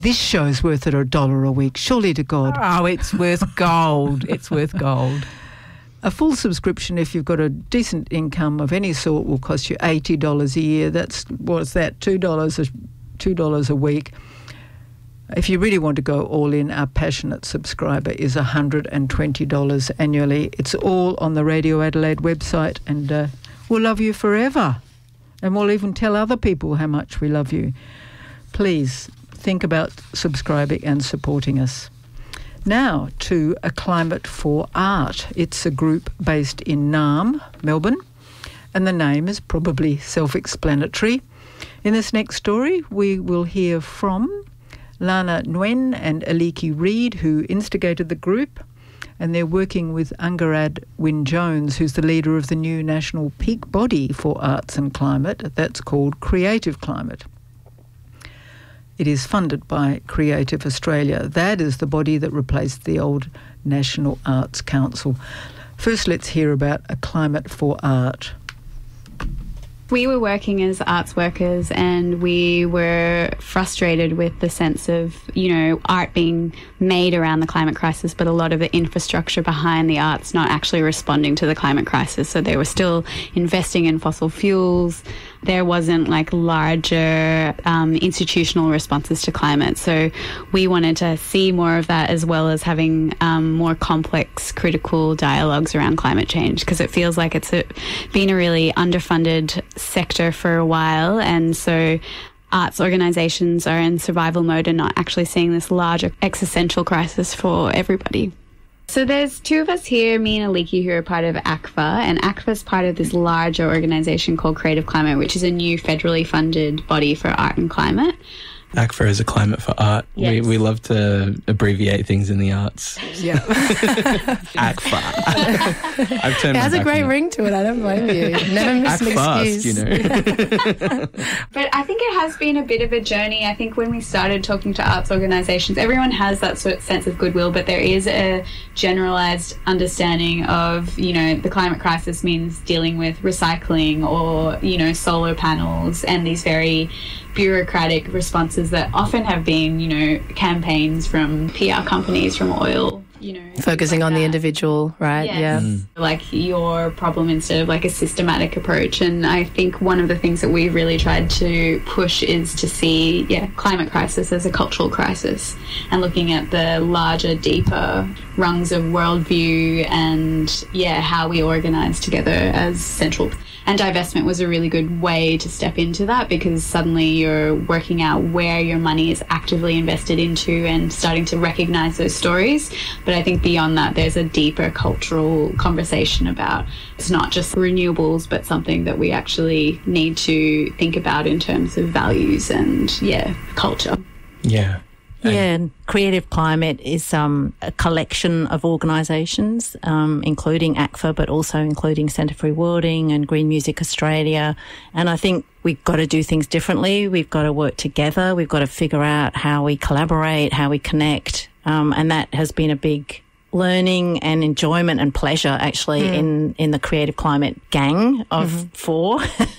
This show's worth it $1 a week, surely to God. Oh, it's worth gold. It's worth gold. A full subscription, if you've got a decent income of any sort, will cost you $80 a year. That's, what's that, $2 a week. If you really want to go all in, our passionate subscriber is $120 annually. It's all on the Radio Adelaide website, and we'll love you forever. And we'll even tell other people how much we love you. Please think about subscribing and supporting us. Now to A Climate for Art. It's a group based in Naarm, Melbourne, and the name is probably self-explanatory. In this next story, we will hear from Lana Nguyen and Aliki Reid, who instigated the group, and they're working with Angarad Wynne-Jones, who's the leader of the new national peak body for arts and climate. That's called Creative Climate. It is funded by Creative Australia. That is the body that replaced the old National Arts Council. First, let's hear about A Climate for Art. We were working as arts workers, and we were frustrated with the sense of, art being made around the climate crisis, but a lot of the infrastructure behind the arts not actually responding to the climate crisis. So they were still investing in fossil fuels. There wasn't larger institutional responses to climate. So we wanted to see more of that, as well as having more complex, critical dialogues around climate change, because it feels like it's been a really underfunded sector for a while. And so arts organisations are in survival mode and not actually seeing this larger existential crisis for everybody. So there's two of us here, me and Aliki, who are part of ACFA, and ACFA is part of this larger organisation called Creative Climate, which is a new federally funded body for art and climate. ACFA is a climate for art. Yes. We love to abbreviate things in the arts. Yeah. ACFA. I've turned It has a great on ring to it, I don't blame you. Never miss an excuse. But I think it has been a bit of a journey. I think when we started talking to arts organisations, everyone has that sort of sense of goodwill, but there is a generalised understanding of, the climate crisis means dealing with recycling or, solar panels and these very bureaucratic responses that often have been, campaigns from PR companies, from oil, Focusing on the individual, right? Yes. Yeah. Like your problem instead of a systematic approach. And I think one of the things that we really tried to push is to see, climate crisis as a cultural crisis, and looking at the larger, deeper rungs of worldview and, how we organise together as central. And divestment was a really good way to step into that, because suddenly you're working out where your money is actively invested into and starting to recognise those stories. But I think beyond that, there's a deeper cultural conversation about it's not just renewables, but something that we actually need to think about in terms of values and, culture. Yeah. Yeah, and Creative Climate is a collection of organisations, including ACFA, but also including Centre for Rewilding and Green Music Australia. And I think we've got to do things differently. We've got to work together. We've got to figure out how we collaborate, how we connect. And that has been a big learning and enjoyment and pleasure actually in the Creative Climate gang of four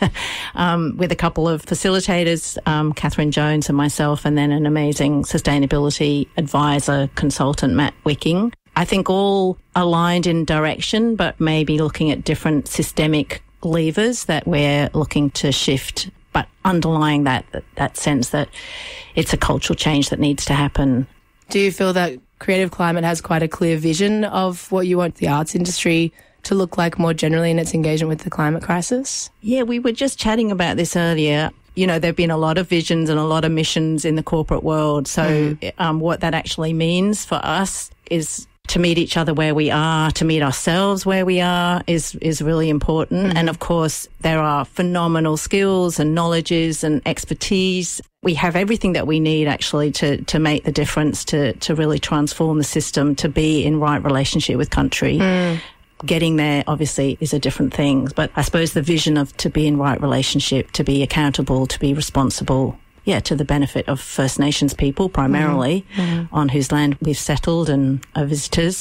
with a couple of facilitators, Catherine Jones and myself, and then an amazing sustainability advisor consultant, Matt Wicking. I think all aligned in direction, but maybe looking at different systemic levers that we're looking to shift, but underlying that sense that it's a cultural change that needs to happen. Do you feel that Creative Climate has quite a clear vision of what you want the arts industry to look like more generally in its engagement with the climate crisis? Yeah, we were just chatting about this earlier. There have been a lot of visions and a lot of missions in the corporate world. So what that actually means for us is to meet each other where we are, to meet ourselves where we are is really important. And of course, there are phenomenal skills and knowledges and expertise. We have everything that we need actually to make the difference, to really transform the system, to be in right relationship with country. Getting there obviously is a different thing. But I suppose the vision of to be in right relationship, to be accountable, to be responsible, to the benefit of First Nations people primarily, on whose land we've settled and are visitors.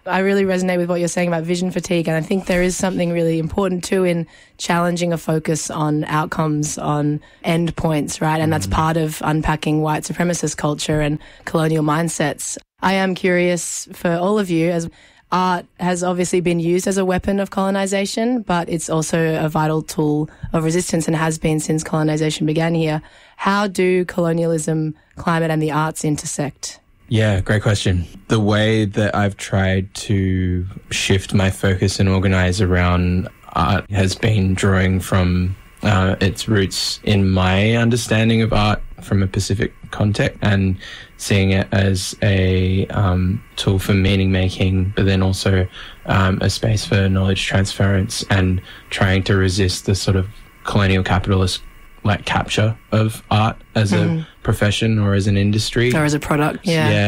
I really resonate with what you're saying about vision fatigue, and I think there is something really important too in challenging a focus on outcomes, on endpoints, right? And that's part of unpacking white supremacist culture and colonial mindsets. I am curious for all of you, as art has obviously been used as a weapon of colonization, but it's also a vital tool of resistance and has been since colonization began here. How do colonialism, climate and the arts intersect? Yeah, great question. The way that I've tried to shift my focus and organize around art has been drawing from its roots in my understanding of art from a Pacific context and seeing it as a tool for meaning making, but then also a space for knowledge transference and trying to resist the sort of colonial capitalist capture of art as a profession or as an industry or as a product.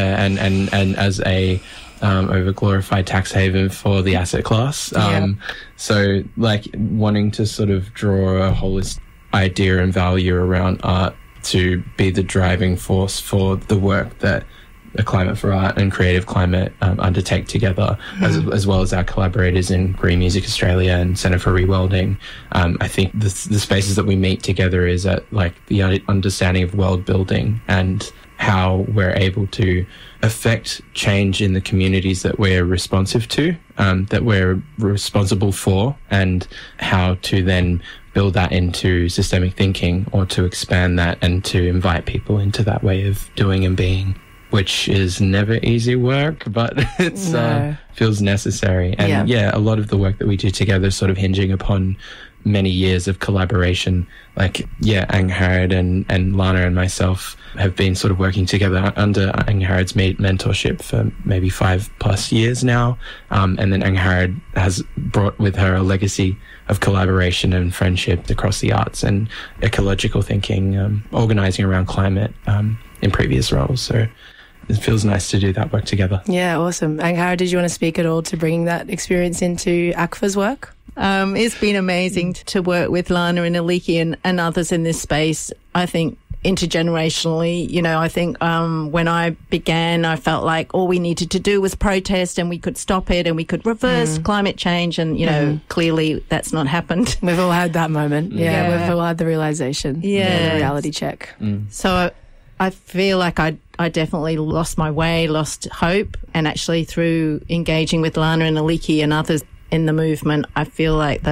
And as a over glorified tax haven for the asset class. So wanting to sort of draw a holistic idea and value around art to be the driving force for the work that a Climate for Art and Creative Climate undertake together, as well as our collaborators in Green Music Australia and Centre for Reworlding. I think the spaces that we meet together is at the understanding of world building and how we're able to affect change in the communities that we're responsive to, that we're responsible for, and how to then build that into systemic thinking or to expand that and to invite people into that way of doing and being, which is never easy work, but it's feels necessary. And a lot of the work that we do together is sort of hinging upon many years of collaboration. Angharad and Lana and myself have been sort of working together under Angharad's mentorship for maybe 5+ years now. And then Angharad has brought with her a legacy of collaboration and friendship across the arts and ecological thinking, organising around climate in previous roles. So it feels nice to do that work together. Yeah, awesome. Angharad, did you want to speak at all to bringing that experience into ACFA's work? It's been amazing to work with Lana and Aliki and others in this space. I think intergenerationally, I think when I began, I felt like all we needed to do was protest and we could stop it and we could reverse climate change. And, clearly that's not happened. We've all had that moment. Yeah. We've all had the realisation. Yeah. The reality check. So I feel like I definitely lost my way, lost hope. And actually through engaging with Lana and Aliki and others in the movement, I feel like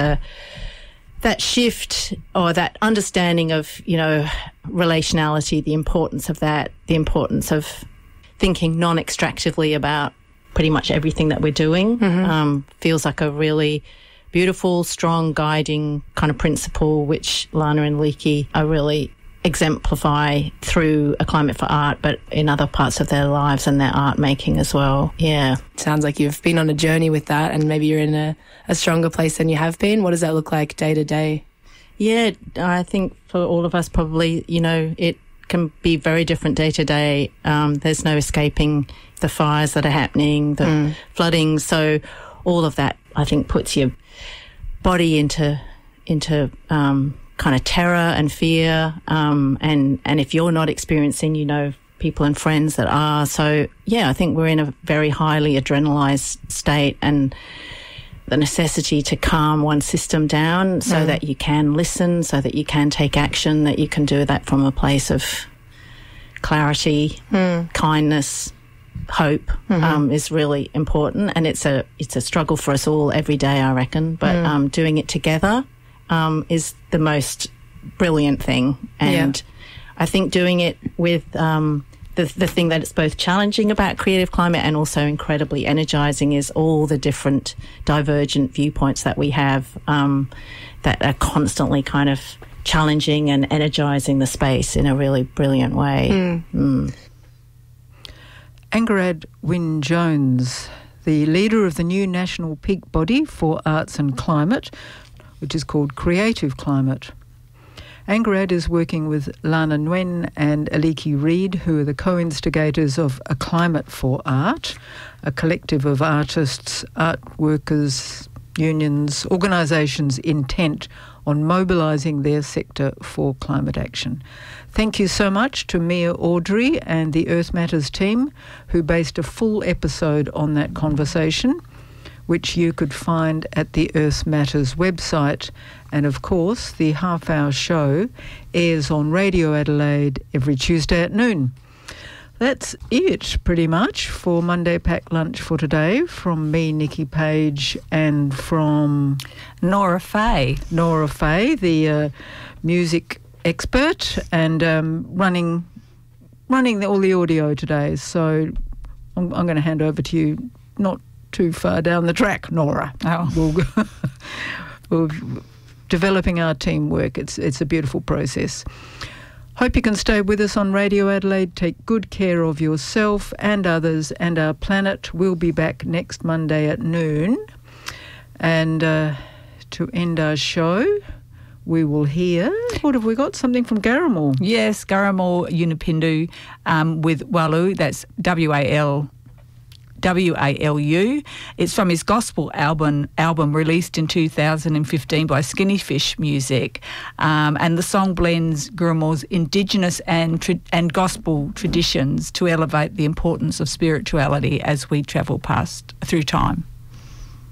that shift or that understanding of, relationality, the importance of that, the importance of thinking non-extractively about pretty much everything that we're doing, feels like a really beautiful, strong, guiding kind of principle, which Lana and Aliki are really exemplify through a Climate for Art, but in other parts of their lives and their art making as well. Yeah. Sounds like you've been on a journey with that and maybe you're in a stronger place than you have been. What does that look like day to day? Yeah, I think for all of us probably, it can be very different day to day. There's no escaping the fires that are happening, the flooding. So all of that, I think, puts your body into kind of terror and fear, and if you're not experiencing, people and friends that are. So, I think we're in a very highly adrenalized state, and the necessity to calm one system down so that you can listen, so that you can take action, that you can do that from a place of clarity, kindness, hope, is really important. And it's a struggle for us all every day, I reckon, but doing it together is the most brilliant thing. And I think doing it with the thing that it's both challenging about Creative Climate and also incredibly energising is all the different divergent viewpoints that we have that are constantly kind of challenging and energising the space in a really brilliant way. Angharad Wyn-Jones, the leader of the new national peak body for arts and climate, which is called Creative Climate. Angharad is working with Lana Nguyen and Aliki Reid, who are the co-instigators of A Climate for Art, a collective of artists, art workers, unions, organisations intent on mobilising their sector for climate action. Thank you so much to Mia Audrey and the Earth Matters team, who based a full episode on that conversation, which you could find at the Earth Matters website. And of course, the half-hour show airs on Radio Adelaide every Tuesday at noon. That's it, pretty much, for Monday Pack Lunch for today, from me, Nikki Page, and from Nora Fay, the music expert, and running all the audio today. So I'm going to hand over to you, not too far down the track, Nora. Oh. We're developing our teamwork. It's a beautiful process. Hope you can stay with us on Radio Adelaide. Take good care of yourself and others and our planet. We'll be back next Monday at noon. And to end our show, we will hear, what have we got? Something from Garamal. Yes, Garamal Unipindu with Walu. That's WALU. It's from his gospel album released in 2015 by Skinny Fish Music, and the song blends Garamal's Indigenous and gospel traditions to elevate the importance of spirituality as we travel through time.